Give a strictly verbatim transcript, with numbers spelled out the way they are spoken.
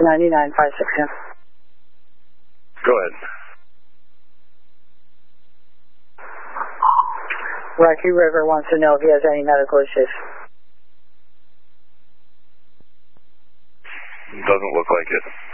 ninety-nine five six ten. Go ahead. Rocky River wants to know if he has any medical issues. Doesn't look like it.